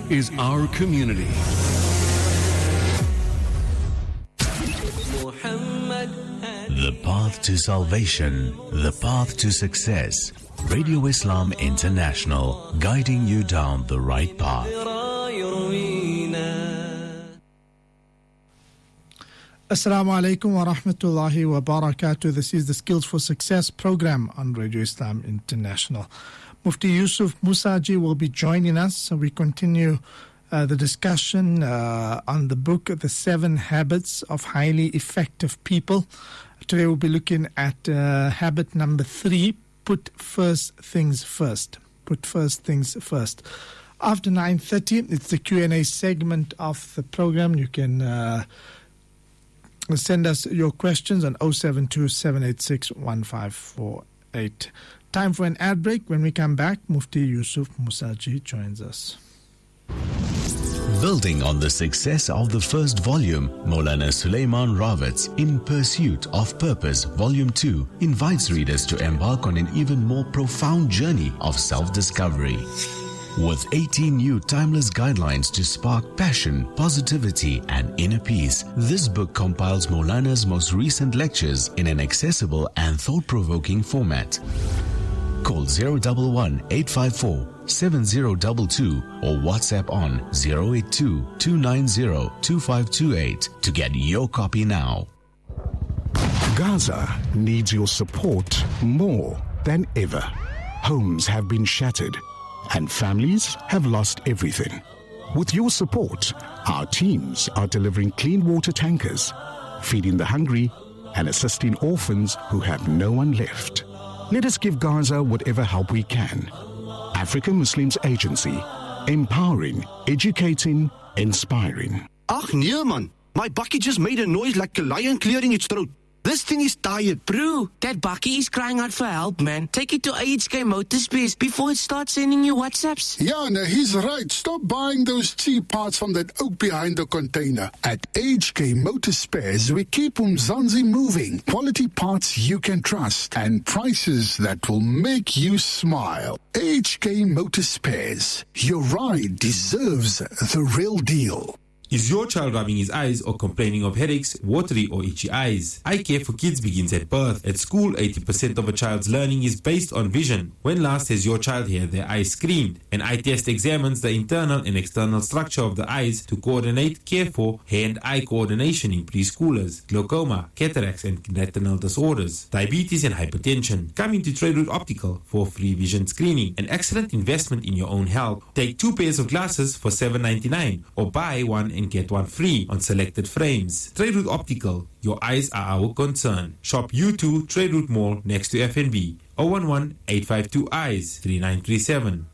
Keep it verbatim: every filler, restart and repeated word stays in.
is our community. The path to salvation, the path to success. Radio Islam International, guiding you down the right path. Assalamu alaikum wa rahmatullahi wa barakatuh. This is the Skills for Success program on Radio Islam International. Mufti Yusuf Musaji will be joining us. So we continue uh, the discussion uh, on the book, The Seven Habits of Highly Effective People. Today we'll be looking at uh, habit number three, put first things first. Put first things first. After nine thirty, it's the Q and A segment of the program. You can uh, send us your questions on oh seven two, seven eight six, one five four eight. Time for an ad break. When we come back, Mufti Yusuf Musaji joins us. Building on the success of the first volume, Maulana Sulaiman Rawat's In Pursuit of Purpose, Volume two, invites readers to embark on an even more profound journey of self-discovery. With eighteen new timeless guidelines to spark passion, positivity, and inner peace, this book compiles Maulana's most recent lectures in an accessible and thought-provoking format. Call zero one one, eight five four, seven zero two two or WhatsApp on zero eight two, two nine zero, two five two eight to get your copy now. Gaza needs your support more than ever. Homes have been shattered and families have lost everything. With your support, our teams are delivering clean water tankers, feeding the hungry, and assisting orphans who have no one left. Let us give Gaza whatever help we can. African Muslims Agency, empowering, educating, inspiring. Ach nee man, my bakkie just made a noise like a lion clearing its throat. This thing is tired. Bro, that bakkie is crying out for help, man. Take it to A H K Motorspace before it starts sending you WhatsApps. Yeah, no, he's right. Stop buying those cheap parts from that oak behind the container. At A H K Motorspares, we keep Umzansi moving. Quality parts you can trust and prices that will make you smile. A H K Motorspares. Your ride deserves the real deal. Is your child rubbing his eyes or complaining of headaches, watery or itchy eyes? Eye care for kids begins at birth. At school, eighty percent of a child's learning is based on vision. When last has your child had their eyes screened? An eye test examines the internal and external structure of the eyes to coordinate care for hand-eye coordination in preschoolers, glaucoma, cataracts and retinal disorders, diabetes and hypertension. Come into Trade Route Optical for free vision screening, an excellent investment in your own health. Take two pairs of glasses for seven ninety-nine or buy one and get one free on selected frames. Trade Route Optical, your eyes are our concern. Shop U two Trade Route Mall next to F N B. oh one one, eight five two, eyes, three nine three seven.